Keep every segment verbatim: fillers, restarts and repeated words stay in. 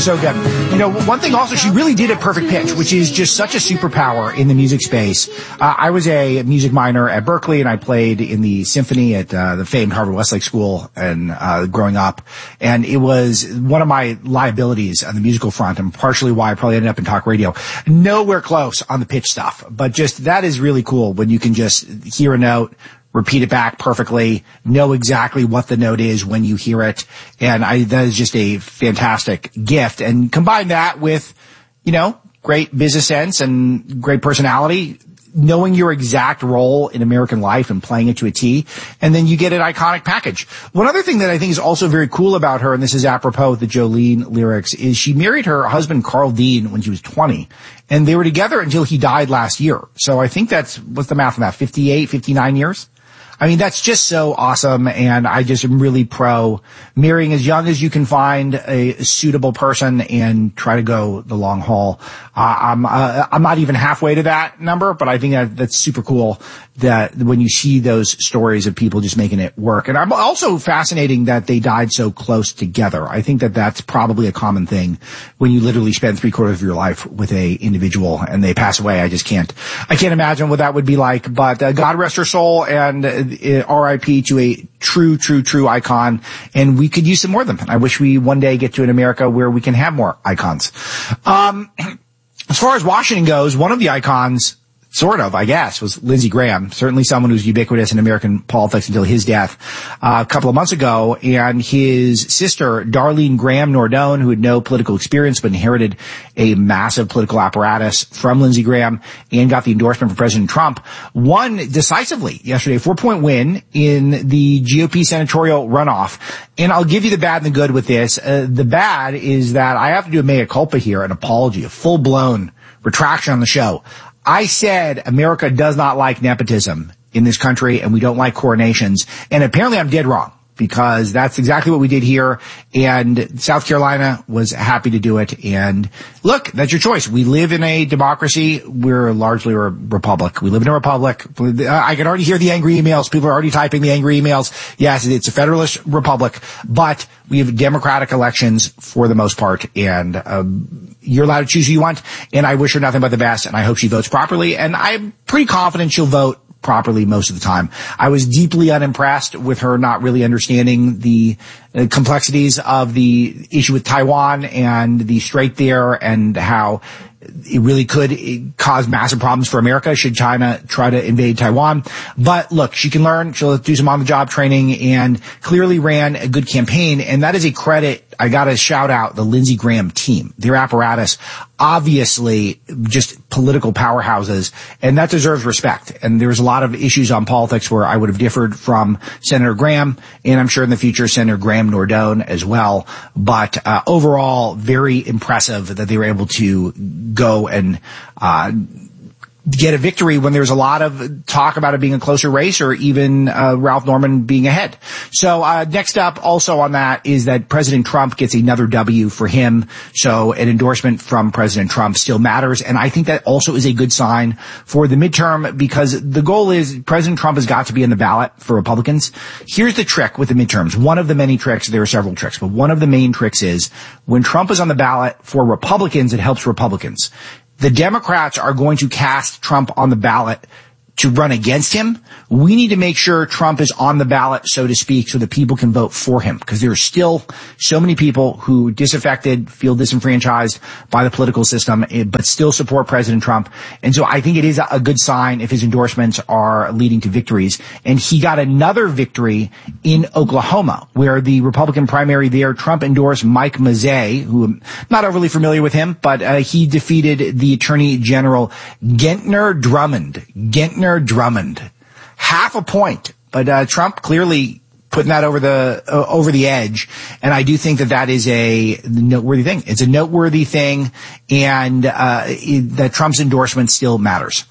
so good. You know, one thing also, she really did a perfect pitch, which is just such a superpower in the music space. Uh, I was a music minor at Berkeley, and I played in the symphony at uh, the famed Harvard Westlake School and uh, growing up. And it was one of my liabilities on the musical front, and partially why I probably ended up in talk radio. Nowhere close on the pitch stuff, but just that is really cool when you can just hear a note, repeat it back perfectly, know exactly what the note is when you hear it. And I, that is just a fantastic gift. And combine that with, you know, great business sense and great personality, knowing your exact role in American life and playing it to a T, and then you get an iconic package. One other thing that I think is also very cool about her, and this is apropos of the Jolene lyrics, is she married her husband Carl Dean when she was twenty, and they were together until he died last year. So I think that's, what's the math on that, fifty-eight, fifty-nine years? I mean, that's just so awesome, and I just am really pro marrying as young as you can find a suitable person and try to go the long haul. Uh, I'm uh, I'm not even halfway to that number, but I think that that's super cool that when you see those stories of people just making it work. And I'm also fascinating that they died so close together. I think that that's probably a common thing when you literally spend three quarters of your life with a individual and they pass away. I just can't, I can't imagine what that would be like, but uh, God rest her soul, and uh, R I P to a true, true, true icon. And we could use some more of them. I wish we one day get to an America where we can have more icons. Um, as far as Washington goes, one of the icons, sort of, I guess, was Lindsey Graham, certainly someone who's ubiquitous in American politics until his death uh, a couple of months ago. And his sister, Darlene Graham Nordone, who had no political experience but inherited a massive political apparatus from Lindsey Graham and got the endorsement from President Trump, won decisively yesterday, a four-point win in the G O P senatorial runoff. And I'll give you the bad and the good with this. Uh, the bad is that I have to do a mea culpa here, an apology, a full-blown retraction on the show. I said America does not like nepotism in this country, and we don't like coronations. And apparently I'm dead wrong, because that's exactly what we did here. And South Carolina was happy to do it. And look, that's your choice. We live in a democracy. We're largely a republic. We live in a republic. I can already hear the angry emails. People are already typing the angry emails. Yes, it's a federalist republic, but we have democratic elections for the most part. And, um, you're allowed to choose who you want, and I wish her nothing but the best, and I hope she votes properly, and I'm pretty confident she'll vote properly most of the time. I was deeply unimpressed with her not really understanding the uh, complexities of the issue with Taiwan and the strait there, and how it really could cause massive problems for America should China try to invade Taiwan. But look, she can learn. She'll do some on-the-job training, and clearly ran a good campaign. And that is a credit. I got to shout out the Lindsey Graham team, their apparatus, obviously just political powerhouses, and that deserves respect. And there's a lot of issues on politics where I would have differed from Senator Graham, and I'm sure in the future Senator Graham Nordone as well. But uh, overall, very impressive that they were able to go and uh get a victory when there's a lot of talk about it being a closer race, or even uh, Ralph Norman being ahead. So uh next up also on that is that President Trump gets another W for him. So an endorsement from President Trump still matters. And I think that also is a good sign for the midterm, because the goal is President Trump has got to be on the ballot for Republicans. Here's the trick with the midterms. One of the many tricks, there are several tricks, but one of the main tricks is when Trump is on the ballot for Republicans, it helps Republicans. The Democrats are going to cast Trump on the ballot to run against him. We need to make sure Trump is on the ballot, so to speak, so that people can vote for him, because there are still so many people who disaffected, feel disenfranchised by the political system, but still support President Trump. And so I think it is a good sign if his endorsements are leading to victories. And he got another victory in Oklahoma, where the Republican primary there, Trump endorsed Mike Mazzei, who I'm not overly familiar with him, but uh, he defeated the Attorney General Gentner Drummond. Gentner Drummond. Half a point. But uh, Trump clearly putting that over the uh, over the edge, and I do think that that is a noteworthy thing. It's a noteworthy thing, and uh, it, that Trump's endorsement still matters.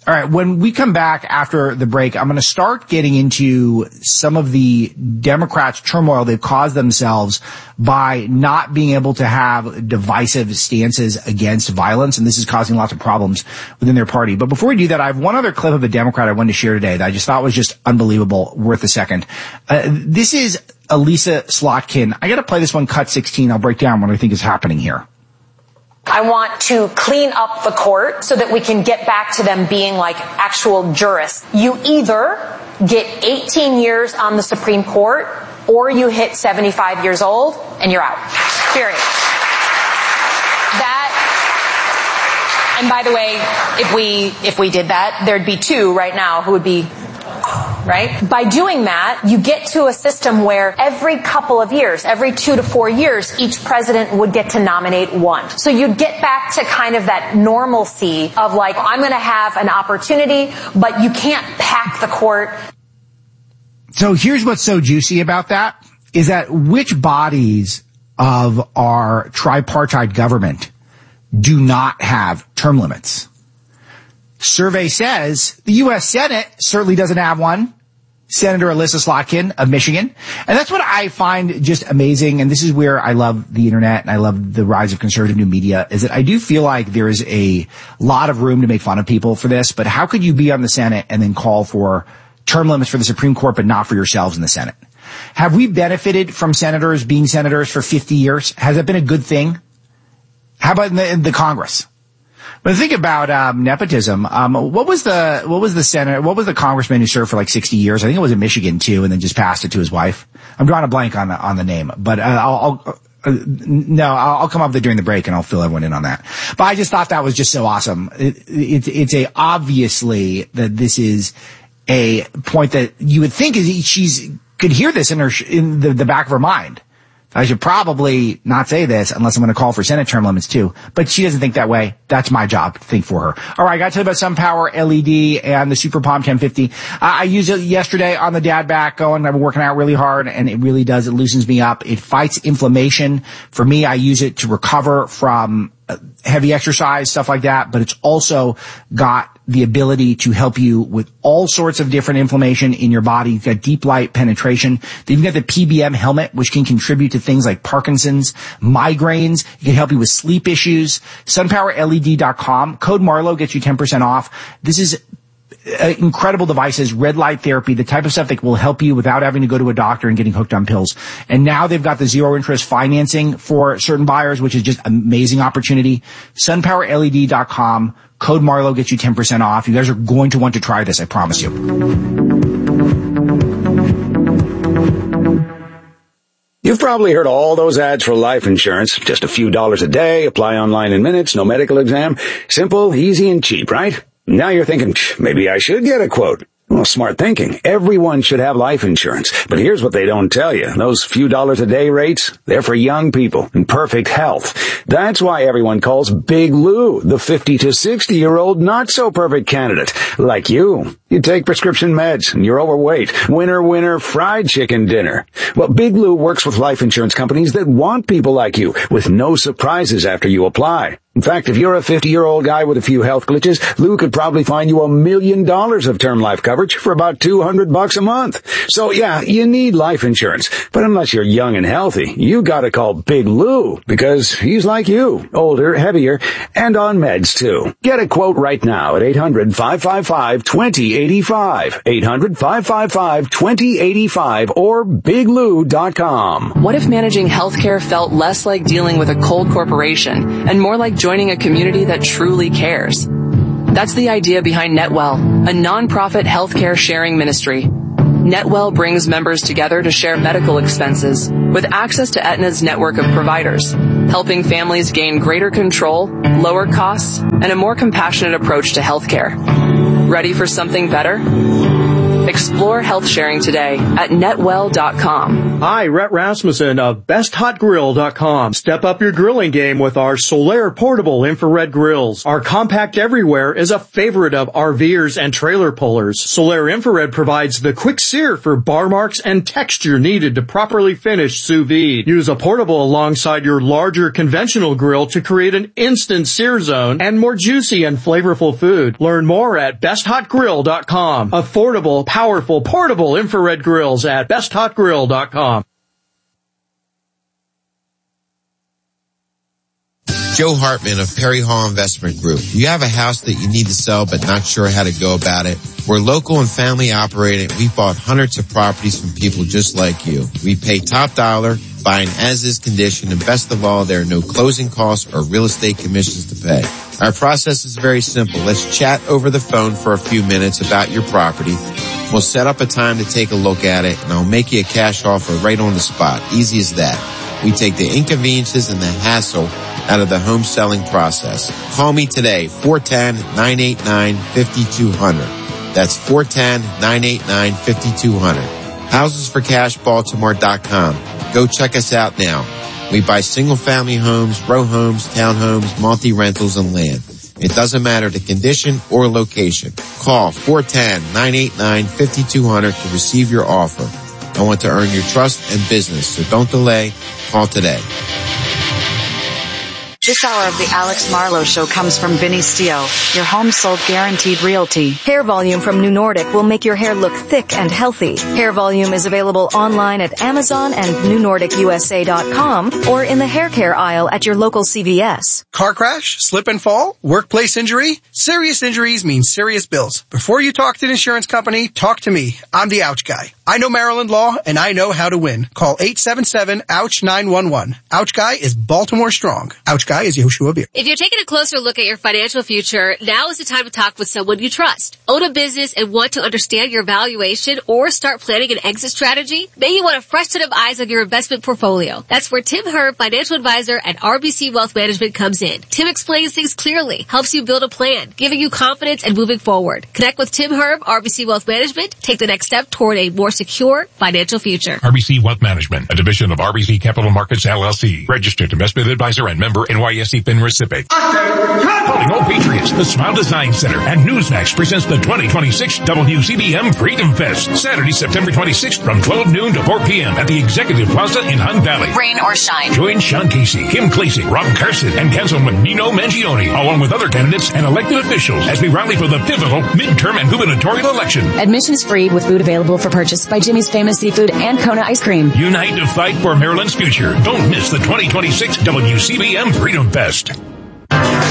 All right, when we come back after the break, I'm going to start getting into some of the Democrats' turmoil they've caused themselves by not being able to have divisive stances against violence, and this is causing lots of problems within their party. But before we do that, I have one other clip of a Democrat I wanted to share today that I just thought was just unbelievable, worth a second. Uh, this is Elisa Slotkin. I got to play this one, cut sixteen. I'll break down what I think is happening here. I want to clean up the court so that we can get back to them being like actual jurists. You either get eighteen years on the Supreme Court or you hit seventy-five years old and you're out. Period. That, and by the way, if we, if we did that, there'd be two right now who would be, right? By doing that, you get to a system where every couple of years, every two to four years, each president would get to nominate one. So you'd get back to kind of that normalcy of like, I'm going to have an opportunity, but you can't pack the court. So here's what's so juicy about that, is that which bodies of our tripartite government do not have term limits? Survey says the U S Senate certainly doesn't have one. Senator Elisa Slotkin of Michigan. And that's what I find just amazing. And this is where I love the internet and I love the rise of conservative new media, is that I do feel like there is a lot of room to make fun of people for this. But how could you be on the Senate and then call for term limits for the Supreme Court, but not for yourselves in the Senate? Have we benefited from senators being senators for fifty years? Has that been a good thing? How about in the, in the Congress? But think about um, nepotism. Um, what was the what was the senator? What was the congressman who served for like sixty years? I think it was in Michigan too, and then just passed it to his wife. I'm drawing a blank on the on the name, but uh, I'll, I'll uh, no, I'll, I'll come up with it during the break and I'll fill everyone in on that. But I just thought that was just so awesome. It, it, it's a obviously that this is a point that you would think is she's could hear this in her in the, the back of her mind. I should probably not say this unless I'm going to call for Senate term limits too. But she doesn't think that way. That's my job to think for her. All right, I got to tell you about SunPower L E D and the Super Palm ten fifty. Uh, I used it yesterday on the dad back going. I've been working out really hard, and it really does. It loosens me up. It fights inflammation. For me, I use it to recover from heavy exercise, stuff like that. But it's also got the ability to help you with all sorts of different inflammation in your body. You've got deep light penetration. Then you've got the P B M helmet, which can contribute to things like Parkinson's, migraines. It can help you with sleep issues. sun power L E D dot com. Code Marlowe gets you ten percent off. This is uh, incredible devices, red light therapy, the type of stuff that will help you without having to go to a doctor and getting hooked on pills. And now they've got the zero interest financing for certain buyers, which is just an amazing opportunity. sun power L E D dot com. Code Marlowe gets you ten percent off. You guys are going to want to try this, I promise you. You've probably heard all those ads for life insurance. Just a few dollars a day, apply online in minutes, no medical exam. Simple, easy, and cheap, right? Now you're thinking, maybe I should get a quote. Well, smart thinking. Everyone should have life insurance. But here's what they don't tell you. Those few dollars a day rates, they're for young people in perfect health. That's why everyone calls Big Lou the fifty to sixty year old not so perfect candidate. Like you. You take prescription meds and you're overweight. Winner, winner, fried chicken dinner. Well, Big Lou works with life insurance companies that want people like you with no surprises after you apply. In fact, if you're a fifty-year-old guy with a few health glitches, Lou could probably find you a million dollars of term life coverage for about two hundred bucks a month. So yeah, you need life insurance. But unless you're young and healthy, you gotta call Big Lou because he's like you, older, heavier, and on meds too. Get a quote right now at eight hundred, five five five, two zero eight five. eight hundred, five five five, two zero eight five or big lou dot com. What if managing healthcare felt less like dealing with a cold corporation and more like joining a community that truly cares? That's the idea behind NetWell, a nonprofit healthcare sharing ministry. NetWell brings members together to share medical expenses with access to Aetna's network of providers, helping families gain greater control, lower costs, and a more compassionate approach to healthcare. Ready for something better? Explore health sharing today at netwell dot com. Hi, Rhett Rasmussen of best hot grill dot com. Step up your grilling game with our Solaire portable infrared grills. Our compact everywhere is a favorite of RVers and trailer pullers. Solaire infrared provides the quick sear for bar marks and texture needed to properly finish sous vide. Use a portable alongside your larger conventional grill to create an instant sear zone and more juicy and flavorful food. Learn more at best hot grill dot com. Affordable, powerful, portable infrared grills at best hot grill dot com. Joe Hartman of Perry Hall Investment Group. You have a house that you need to sell but not sure how to go about it? We're local and family operated. We bought hundreds of properties from people just like you. We pay top dollar, buy an as-is condition, and best of all, there are no closing costs or real estate commissions to pay. Our process is very simple. Let's chat over the phone for a few minutes about your property. We'll set up a time to take a look at it, and I'll make you a cash offer right on the spot. Easy as that. We take the inconveniences and the hassle out of the home selling process. Call me today, four one zero, nine eight nine, five two zero zero. That's four one zero, nine eight nine, five two zero zero. houses for cash baltimore dot com. Go check us out now. We buy single-family homes, row homes, townhomes, multi-rentals, and land. It doesn't matter the condition or location. Call four one zero, nine eight nine, five two zero zero to receive your offer. I want to earn your trust and business, so don't delay. Call today. This hour of the Alex Marlowe Show comes from Vinny Steele, your home sold guaranteed realty. Hair Volume from New Nordic will make your hair look thick and healthy. Hair Volume is available online at Amazon and new nordic u s a dot com or in the hair care aisle at your local C V S. Car crash, slip and fall, workplace injury. Serious injuries mean serious bills. Before you talk to an insurance company, talk to me. I'm the Ouch Guy. I know Maryland law, and I know how to win. Call eight seven seven, ouch, nine one one. Ouch Guy is Baltimore strong. Ouch Guy is Yehoshua Beer. If you're taking a closer look at your financial future, now is the time to talk with someone you trust. Own a business and want to understand your valuation or start planning an exit strategy? Maybe you want a fresh set of eyes on your investment portfolio. That's where Tim Herb, financial advisor at R B C Wealth Management, comes in. Tim explains things clearly, helps you build a plan, giving you confidence and moving forward. Connect with Tim Herb, R B C Wealth Management. Take the next step toward a more secure financial future. R B C Wealth Management, a division of R B C Capital Markets, L L C. Registered investment advisor and member N Y S E FINRA S I P C. Calling all Patriots, the Smile Design Center and Newsmax presents the twenty twenty-six W C B M Freedom Fest. Saturday, September twenty-sixth from twelve noon to four p.m. at the Executive Plaza in Hunt Valley. Rain or shine. Join Sean Casey, Kim Klacik, Rob Carson, and Councilman Nino Mangione, along with other candidates and elected officials as we rally for the pivotal midterm and gubernatorial election. Admission is free with food available for purchase by Jimmy's Famous Seafood and Kona Ice Cream. Unite to fight for Maryland's future. Don't miss the twenty twenty-six W C B M Freedom Fest.